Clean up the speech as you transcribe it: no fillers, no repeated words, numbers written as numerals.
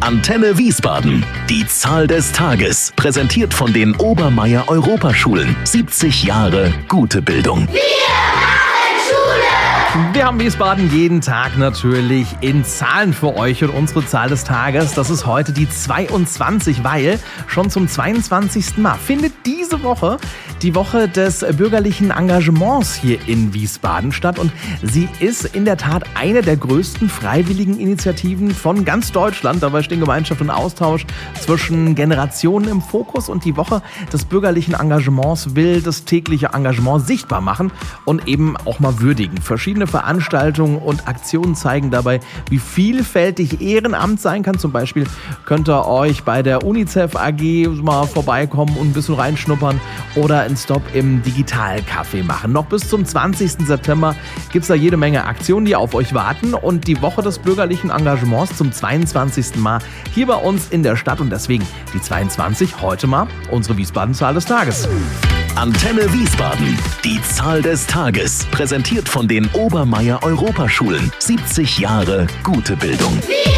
Antenne Wiesbaden. Die Zahl des Tages. Präsentiert von den Obermeier Europaschulen. 70 Jahre gute Bildung. Wir haben Wiesbaden jeden Tag natürlich in Zahlen für euch und unsere Zahl des Tages, das ist heute die 22, weil schon zum 22. Mal findet diese Woche die Woche des bürgerlichen Engagements hier in Wiesbaden statt und sie ist in der Tat eine der größten freiwilligen Initiativen von ganz Deutschland. Dabei stehen Gemeinschaft und Austausch zwischen Generationen im Fokus und die Woche des bürgerlichen Engagements will das tägliche Engagement sichtbar machen und eben auch mal würdigen. Verschiedene Veranstaltungen und Aktionen zeigen dabei, wie vielfältig Ehrenamt sein kann. Zum Beispiel könnt ihr euch bei der UNICEF AG mal vorbeikommen und ein bisschen reinschnuppern oder einen Stop im Digitalcafé machen. Noch bis zum 20. September gibt es da jede Menge Aktionen, die auf euch warten und die Woche des bürgerlichen Engagements zum 22. Mal hier bei uns in der Stadt und deswegen die 22 heute mal unsere Wiesbaden-Zahl des Tages. Antenne Wiesbaden. Die Zahl des Tages. Präsentiert von den Obermeier Europaschulen. 70 Jahre gute Bildung.